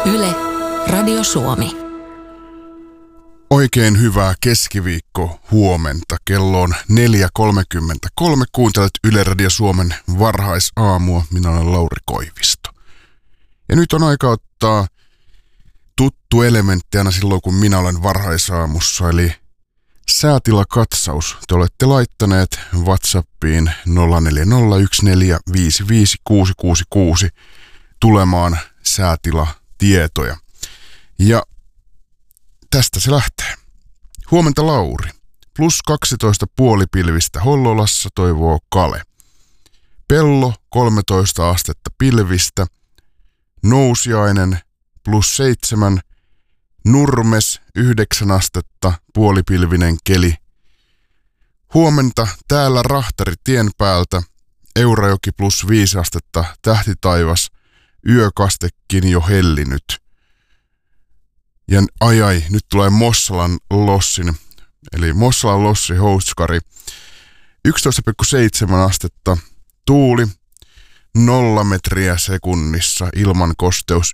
Yle, Radio Suomi. Oikein hyvää keskiviikko huomenta. Kello on 4.33. Kuuntelet Yle Radio Suomen varhaisaamua. Minä olen Lauri Koivisto. Ja nyt on aika ottaa tuttu elementti aina silloin, kun minä olen varhaisaamussa, eli säätilakatsaus. Te olette laittaneet WhatsAppiin 0401455666 tulemaan säätilatietoja. Ja tästä se lähtee. Huomenta Lauri. +12 puolipilvistä Hollolassa, toivoo Kale. Pello 13 astetta pilvistä. Nousiainen +7. Nurmes 9 astetta puolipilvinen keli. Huomenta täällä Rahtari tien päältä. Eurajoki +5 astetta tähtitaivas. Yökastekin jo hellinyt. Ja nyt tulee Mossalan lossin, eli Mossalan lossi Houskari. 11,7 astetta, tuuli 0 metriä sekunnissa, ilman kosteus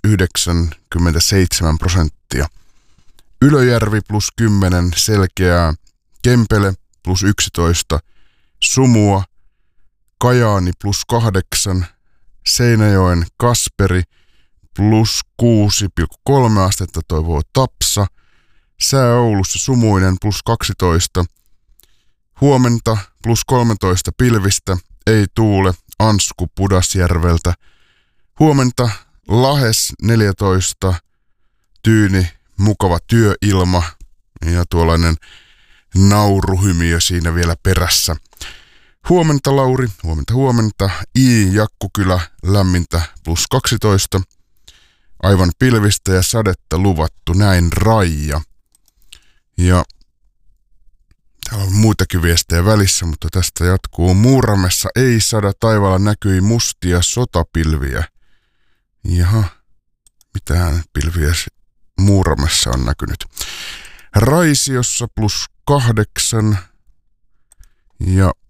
97%. Ylöjärvi +10, selkeää, Kempele +11, Sumua, Kajaani +8, Seinäjoen Kasperi +6,3 astetta, toivoo Tapsa. Sää Oulussa sumuinen +12. Huomenta +13 pilvistä, ei tuule, Ansku Pudasjärveltä. Huomenta Lahes 14, tyyni, mukava työilma ja tuollainen nauruhymiö siinä vielä perässä. Huomenta Lauri, huomenta. Jakkukylä lämmintä +12. Aivan pilvistä ja sadetta luvattu, näin Raija. Ja täällä on muitakin viestejä välissä, mutta tästä jatkuu. Muuramessa ei sada, taivaalla näkyi mustia sotapilviä. Jaha, mitähän pilviä Muuramessa on näkynyt. Raisiossa +8 ja